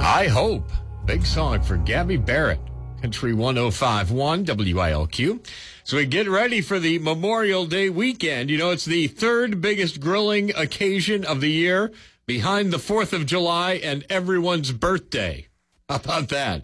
I Hope. Big song for Gabby Barrett. Country 105.1 WILQ. So we get ready for the Memorial Day weekend. You know, it's the third biggest grilling occasion of the year, behind the 4th of July and everyone's birthday. How about that?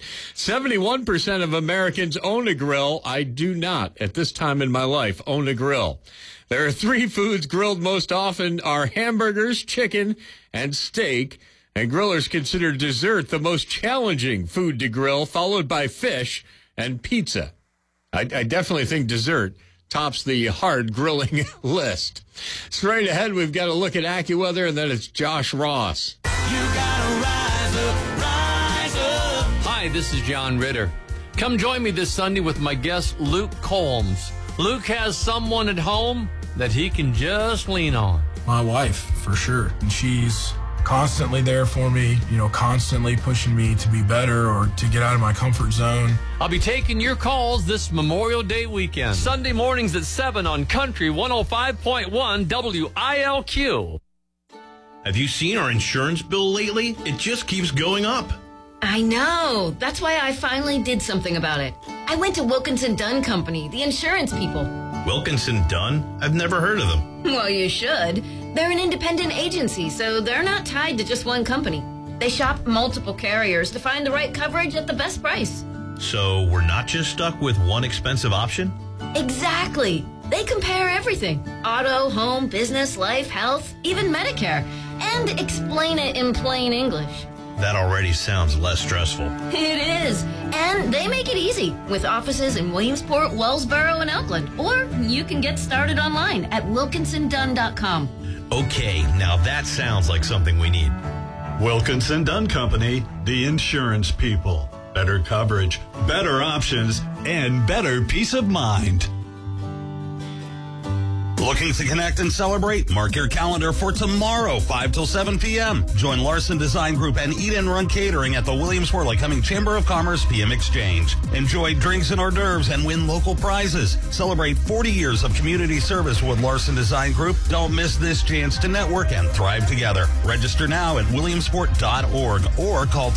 71% of Americans own a grill. I do not, at this time in my life, own a grill. There are three foods grilled most often are hamburgers, chicken, and steak. And grillers consider dessert the most challenging food to grill, followed by fish and pizza. I definitely think dessert tops the hard grilling list. Straight ahead, we've got a look at AccuWeather, and then it's Josh Ross. You gotta rise up, rise up. Hi, this is John Ritter. Come join me this Sunday with my guest, Luke Combs. Luke has someone at home that he can just lean on. My wife, for sure. And she's constantly there for me, constantly pushing me to be better or to get out of my comfort zone. I'll be taking your calls this Memorial Day weekend. Sunday mornings at 7 on Country 105.1 WILQ. Have you seen our insurance bill lately? It just keeps going up. I know. That's why I finally did something about it. I went to Wilkinson Dunn Company, the insurance people. Wilkinson Dunn? I've never heard of them. Well, you should. They're an independent agency, so they're not tied to just one company. They shop multiple carriers to find the right coverage at the best price. So we're not just stuck with one expensive option? Exactly. They compare everything. Auto, home, business, life, health, even Medicare. And explain it in plain English. That already sounds less stressful. It is. And they make it easy with offices in Williamsport, Wellsboro, and Oakland. Or you can get started online at wilkinsondunn.com. Okay, now that sounds like something we need. Wilkinson Dunn Company, the insurance people. Better coverage, better options, and better peace of mind. Looking to connect and celebrate? Mark your calendar for tomorrow, 5 till 7 p.m. Join Larson Design Group and Eat and Run Catering at the Williams-Worley Cumming Chamber of Commerce PM Exchange. Enjoy drinks and hors d'oeuvres and win local prizes. Celebrate 40 years of community service with Larson Design Group. Don't miss this chance to network and thrive together. Register now at williamsport.org or call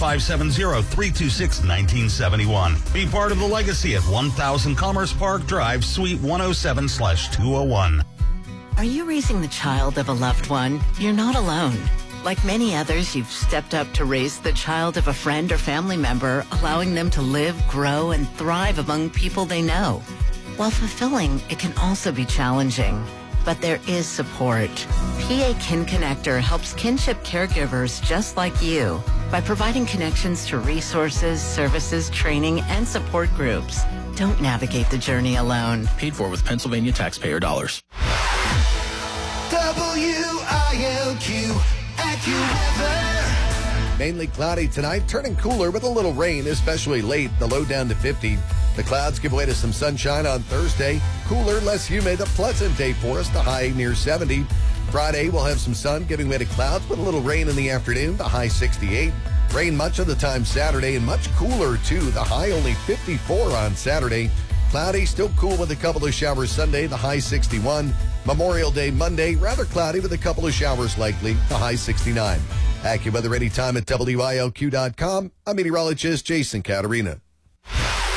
570-326-1971. Be part of the legacy at 1000 Commerce Park Drive, Suite 107/201. Are you raising the child of a loved one? You're not alone. Like many others, you've stepped up to raise the child of a friend or family member, allowing them to live, grow, and thrive among people they know. While fulfilling, it can also be challenging. But there is support. PA Kin Connector helps kinship caregivers just like you by providing connections to resources, services, training, and support groups. Don't navigate the journey alone. Paid for with Pennsylvania taxpayer dollars. WILQ AccuWeather. Mainly cloudy tonight, turning cooler with a little rain, especially late. The low down to 50. The clouds give way to some sunshine on Thursday. Cooler, less humid, a pleasant day for us. The high near 70. Friday, we'll have some sun giving way to clouds with a little rain in the afternoon. The high 68. Rain much of the time Saturday and much cooler, too. The high only 54 on Saturday. Cloudy, still cool with a couple of showers Sunday. The high 61. Memorial Day Monday, rather cloudy with a couple of showers likely. The high 69. AccuWeather anytime at WILQ.com. I'm meteorologist Jason Caterina.